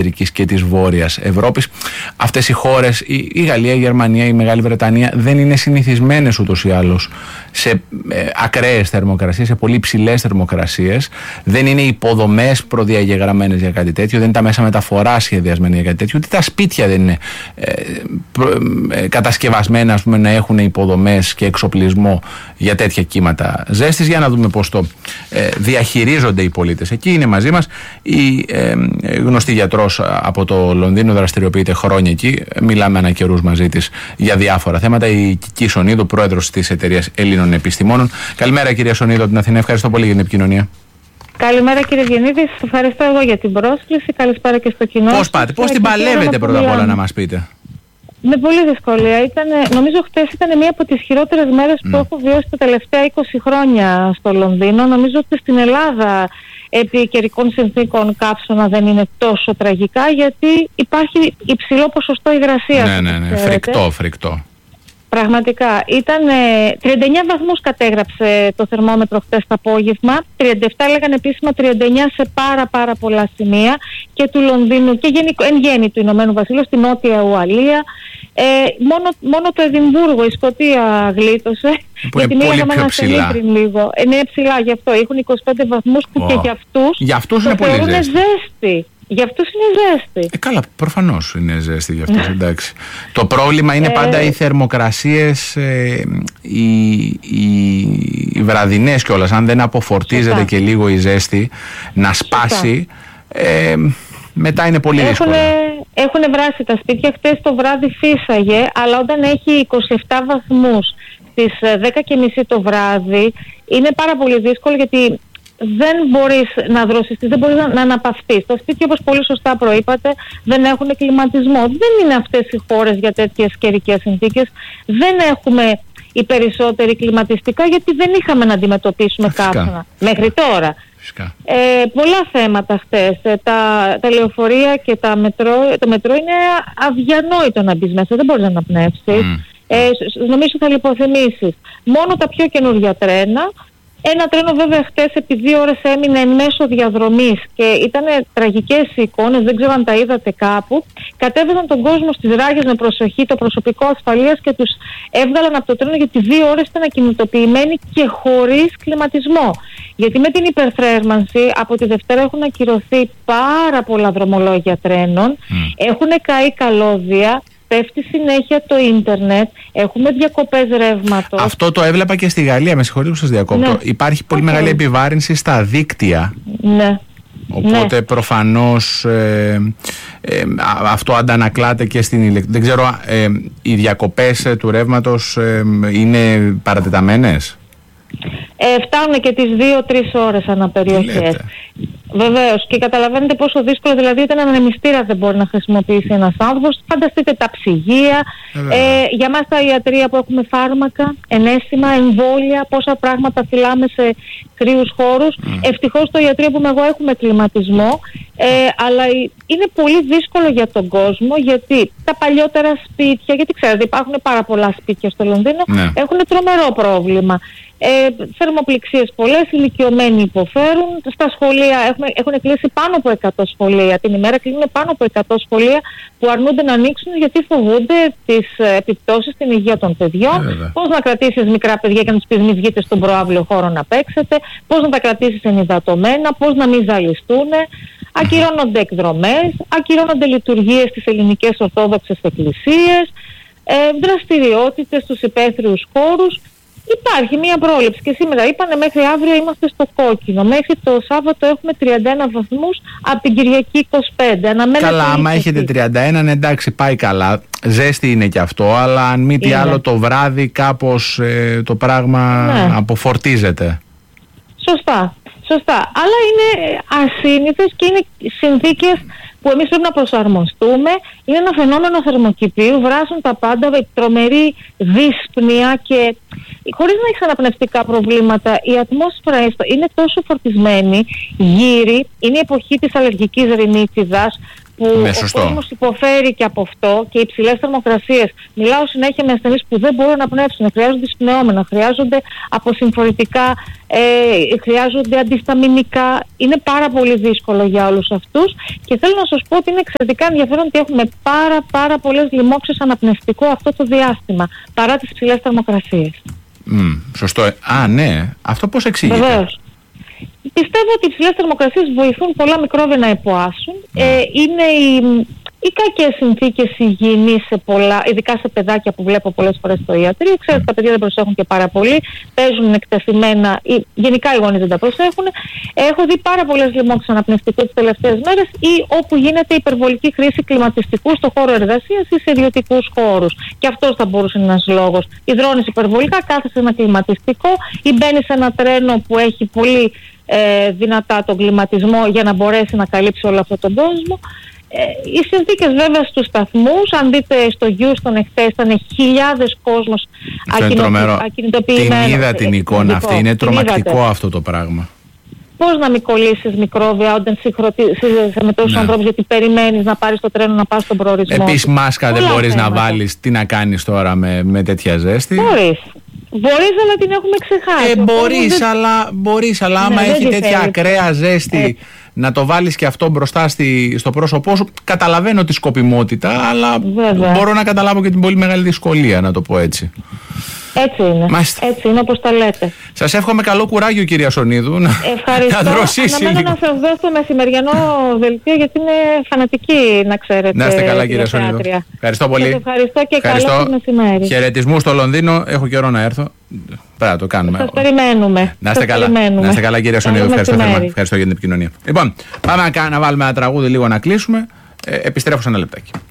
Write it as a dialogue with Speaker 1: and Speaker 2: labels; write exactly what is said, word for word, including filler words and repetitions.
Speaker 1: Κεντρικής και της Βόρειας Ευρώπης. Αυτές οι χώρες, η, η Γαλλία, η Γερμανία, η Μεγάλη Βρετανία, δεν είναι συνηθισμένες ούτως ή άλλως σε ε, ακραίες θερμοκρασίες, σε πολύ ψηλές θερμοκρασίες. Δεν είναι υποδομές προδιαγεγραμμένες για κάτι τέτοιο, δεν είναι τα μέσα μεταφοράς σχεδιασμένα για κάτι τέτοιο, ούτε τα σπίτια δεν είναι ε, προ, ε, κατασκευασμένα, ας πούμε, να έχουν υποδομές και εξοπλισμό για τέτοια κύματα ζέστης. Για να δούμε πώς το ε, διαχειρίζονται οι πολίτες. Εκεί είναι μαζί μας η ε, γνωστή γιατρός από το Λονδίνο, δραστηριοποιείται χρόνια εκεί. Μιλάμε ανά καιρούς μαζί της για διάφορα θέματα. Η Κική Σονίδου, πρόεδρος της Εταιρείας Ελλήνων Επιστημόνων. Καλημέρα, κυρία Σονίδου, από την Αθήνα. Ευχαριστώ πολύ για την επικοινωνία.
Speaker 2: Καλημέρα, κύριε Γεννίδη. Σας ευχαριστώ εγώ για την πρόσκληση. Καλησπέρα και στο κοινό.
Speaker 1: Πώς πάτε, πώς την παλεύετε πρώτα απ' όλα, να μας πείτε?
Speaker 2: Με πολύ δυσκολία. Ήτανε, νομίζω χτες ήταν μία από τις χειρότερες μέρες mm. που έχω βιώσει τα τελευταία είκοσι χρόνια στο Λονδίνο. Νομίζω ότι στην Ελλάδα επί καιρικών συνθήκων καύσωνα δεν είναι τόσο τραγικά, γιατί υπάρχει υψηλό ποσοστό υγρασίας.
Speaker 1: Ναι, ναι, ναι. Φρικτό, φρικτό.
Speaker 2: Πραγματικά. Ήταν τριάντα εννιά βαθμούς κατέγραψε το θερμόμετρο χτες το απόγευμα. τριάντα επτά έλεγαν επίσημα, τριάντα εννιά σε πάρα πάρα πολλά σημεία και του Λονδίνου και γενικο, εν γέννη του Ηνωμένου Βασιλείου, στη Νότια Ουαλία. Ε, μόνο, μόνο το Εδιμβούργο, η Σκωτία γλίτωσε.
Speaker 1: Που είναι πολύ πιο ψηλά.
Speaker 2: Πριν λίγο. Ε, είναι ψηλά γι' αυτό. Έχουν είκοσι πέντε βαθμούς που oh. και για αυτούς
Speaker 1: για αυτούς είναι πολύ ζέστη.
Speaker 2: ζέστη. Για αυτούς είναι ζέστη.
Speaker 1: Ε, καλά, προφανώς είναι ζέστη για αυτούς, εντάξει. Το πρόβλημα είναι πάντα ε... οι θερμοκρασίες, ε, οι, οι, οι βραδινές κιόλας. Αν δεν αποφορτίζεται Σωστά. και λίγο η ζέστη να σπάσει, ε, μετά είναι πολύ δύσκολο.
Speaker 2: Έχουν βράσει τα σπίτια. Χτες το βράδυ φύσαγε, αλλά όταν έχει είκοσι επτά βαθμούς στις δέκα και μισή το βράδυ, είναι πάρα πολύ δύσκολο, γιατί δεν μπορείς να δροσιστείς, δεν μπορείς να, να αναπαυθείς. Τα σπίτια, όπως πολύ σωστά προείπατε, δεν έχουν κλιματισμό. Δεν είναι αυτές οι χώρες για τέτοιες καιρικές συνθήκες. Δεν έχουμε οι περισσότεροι κλιματιστικά, γιατί δεν είχαμε να αντιμετωπίσουμε καύσωνα μέχρι τώρα. Ε, πολλά θέματα χτες. Ε, τα, τα λεωφορεία και τα μετρό, το μετρό είναι αδιανόητο να μπεις μέσα, δεν μπορείς να αναπνεύσεις. Mm. Ε, νομίζω θα λιποθυμήσεις. Μόνο τα πιο καινούργια τρένα. Ένα τρένο βέβαια χτες επί δύο ώρες έμεινε εν μέσω διαδρομής και ήταν τραγικές οι εικόνες, δεν ξέρω αν τα είδατε κάπου. Κατέβαιναν τον κόσμο στις ράγες με προσοχή, το προσωπικό ασφαλείας, και τους έβγαλαν από το τρένο, γιατί δύο ώρες ήταν ακινητοποιημένοι και χωρίς κλιματισμό. Γιατί με την υπερθέρμανση από τη Δευτέρα έχουν ακυρωθεί πάρα πολλά δρομολόγια τρένων, mm. έχουν καεί καλώδια, πέφτει συνέχεια το ίντερνετ, έχουμε διακοπές ρεύματος.
Speaker 1: Αυτό το έβλεπα και στη Γαλλία, με συγχωρείτε που σας διακόπτω. Ναι. Υπάρχει πολύ okay. μεγάλη επιβάρυνση στα δίκτυα.
Speaker 2: Ναι.
Speaker 1: Οπότε ναι. προφανώς ε, ε, αυτό αντανακλάται και στην ηλεκτρική. Δεν ξέρω, ε, οι διακοπές του ρεύματος ε, είναι παρατεταμένες.
Speaker 2: Ε, φτάνουν και τις δύο τρεις ώρες ανά περιοχές. Βεβαίως, και καταλαβαίνετε πόσο δύσκολο δηλαδή ήταν, έναν εμιστήρα δεν μπορεί να χρησιμοποιήσει ένας άνθρωπος. Φανταστείτε τα ψυγεία, ε, για μας τα ιατρεία που έχουμε φάρμακα, ενέσιμα, εμβόλια, πόσα πράγματα φυλάμε σε κρύους χώρους. Mm. Ευτυχώς στο ιατρείο που είμαι εγώ έχουμε κλιματισμό, ε, αλλά είναι πολύ δύσκολο για τον κόσμο, γιατί τα παλιότερα σπίτια, γιατί ξέρετε υπάρχουν πάρα πολλά σπίτια στο Λονδίνο, mm. έχουν τρομερό πρόβλημα. Ε, θερμοπληξίες πολλές, ηλικιωμένοι υποφέρουν. Στα σχολεία έχουμε, έχουν κλείσει πάνω από εκατό σχολεία. Την ημέρα κλείνουν πάνω από εκατό σχολεία που αρνούνται να ανοίξουν, γιατί φοβούνται τις ε, επιπτώσεις στην υγεία των παιδιών. Ε, πώς να κρατήσεις μικρά παιδιά και να τους πεις μη βγείτε στον προαύλιο χώρο να παίξετε, πώς να τα κρατήσεις ενυδατωμένα, πώς να μην ζαλιστούν. Ακυρώνονται εκδρομές, ακυρώνονται λειτουργίες στις ελληνικές ορθόδοξες εκκλησίες, ε, δραστηριότητες στους υπαίθριους χώρους. Υπάρχει μία πρόληψη και σήμερα είπανε μέχρι αύριο είμαστε στο κόκκινο. Μέχρι το Σάββατο έχουμε τριάντα ένα βαθμούς, από την Κυριακή είκοσι πέντε. Αναμένω
Speaker 1: καλά, άμα έχετε τριάντα ένα, ναι, εντάξει, πάει καλά. Ζέστη είναι και αυτό, αλλά αν μη τι άλλο το βράδυ κάπως ε, το πράγμα ναι. αποφορτίζεται.
Speaker 2: Σωστά, σωστά. Αλλά είναι ασύνηθες και είναι συνθήκες που εμείς πρέπει να προσαρμοστούμε. Είναι ένα φαινόμενο θερμοκηπίου, βράζουν τα πάντα, τρομερή δύσπνοια και χωρίς να έχεις αναπνευστικά προβλήματα. Η ατμόσφαιρα είναι τόσο φορτισμένη, γύρι, είναι η εποχή της αλλεργικής ρινίτσιδας, που ο κόσμος υποφέρει και από αυτό και οι υψηλές θερμοκρασίες. Μιλάω συνέχεια με ασθενείς που δεν μπορούν να πνεύσουν, χρειάζονται σπνεώμενα, χρειάζονται αποσυμφορητικά, ε, χρειάζονται αντισταμινικά. Είναι πάρα πολύ δύσκολο για όλους αυτούς και θέλω να σας πω ότι είναι εξαιρετικά ενδιαφέρον ότι έχουμε πάρα πάρα πολλές λοιμώξεις αναπνευστικό αυτό το διάστημα, παρά τις υψηλές θερμοκρασίες.
Speaker 1: Mm, σωστό. Α, ναι. Αυτό πώς εξηγείται?
Speaker 2: Βεβαίως. Πιστεύω ότι οι υψηλές θερμοκρασίες βοηθούν πολλά μικρόβια να εποάσουν. Mm. Ε, είναι οι, οι κακές συνθήκες υγιεινής σε πολλά, ειδικά σε παιδάκια που βλέπω πολλές φορές στο ιατρείο. Ξέρετε, mm. τα παιδιά δεν προσέχουν και πάρα πολύ, παίζουν εκτεθειμένα, ή, γενικά οι γονείς δεν τα προσέχουν. Έχω δει πάρα πολλές λοιμώξεις αναπνευστικού τις τελευταίες μέρες ή όπου γίνεται υπερβολική χρήση κλιματιστικού στο χώρο εργασίας ή σε ιδιωτικούς χώρους. Και αυτός θα μπορούσε να είναι ένας λόγος. Υδρώνεις υπερβολικά, κάθεσαι ένα κλιματιστικό ή μπαίνεις σε ένα τρένο που έχει πολύ ε, δυνατά τον κλιματισμό για να μπορέσει να καλύψει όλο αυτόν τον κόσμο. Ε, οι συνθήκες βέβαια στους σταθμούς, αν δείτε στο Houston εχθές ήταν χιλιάδες κόσμος ακινητοποιημένος.
Speaker 1: Την είδα την εικόνα αυτή, είναι τρομακτικό αυτό το πράγμα.
Speaker 2: Πώς να μην κολλήσεις μικρόβια όταν συγχρονίζεσαι με τόσους ανθρώπους, γιατί περιμένεις να πάρεις το τρένο να πας στον προορισμό.
Speaker 1: Επίσης μάσκα δεν μπορείς να βάλεις, τι να κάνεις τώρα με, με τέτοια ζέστη?
Speaker 2: Μπορείς. Μπορείς, αλλά την έχουμε ξεχάσει.
Speaker 1: Ε, μπορείς, δεν... αλλά, μπορείς, αλλά άμα ναι, έχει τέτοια θέλει. ακραία ζέστη, ε. να το βάλεις και αυτό μπροστά στη, στο πρόσωπό σου. Καταλαβαίνω τη σκοπιμότητα, αλλά βέβαια. μπορώ να καταλάβω και την πολύ μεγάλη δυσκολία, να το πω έτσι.
Speaker 2: Έτσι είναι. Μάλιστα. Έτσι είναι όπως τα λέτε.
Speaker 1: Σας εύχομαι καλό κουράγιο, κυρία Σονίδου.
Speaker 2: Ευχαριστώ. Να δροσίσει λίγο. Αναμένω να σας δώσω το μεσημεριανό δελτίο, γιατί είναι φανατική, να ξέρετε.
Speaker 1: Να είστε καλά, κυρία Σονίδου. Ευχαριστώ πολύ.
Speaker 2: Σας ευχαριστώ και ευχαριστώ. Καλό σας μεσημέρι.
Speaker 1: Χαιρετισμούς στο Λονδίνο. Έχω καιρό να έρθω. Πρέπει να το κάνουμε.
Speaker 2: Σας περιμένουμε.
Speaker 1: Να είστε καλά. Να είστε καλά, κυρία Σονίδου. Ευχαριστώ, ευχαριστώ για την επικοινωνία. Λοιπόν, πάμε να βάλουμε ένα τραγούδι λίγο να κλείσουμε. Ε, επιστρέφω σε ένα λεπτάκι.